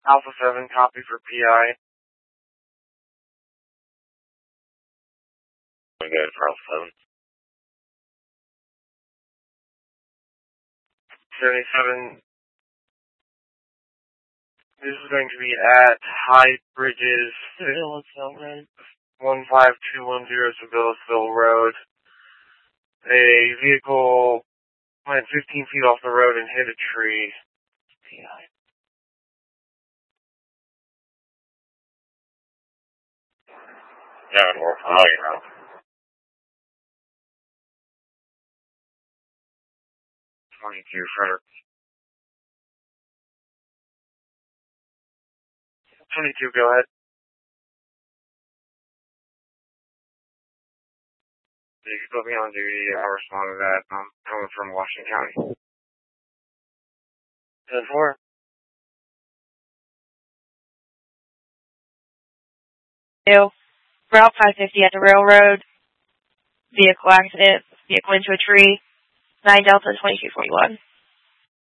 Alpha 7, copy for PI. We good for Alpha 7. 77. This is going to be at High Bridges, 15210 Sevillesville Road. A vehicle went 15 feet off the road and hit a tree. PI. Yeah, we're fine, bro. 22, Frederick. 22, go ahead. You can put me on duty. I'll respond to that. I'm coming from Washington County. 10-4. Route 550 at the railroad. Vehicle accident. Vehicle into a tree. 9 Delta 2241.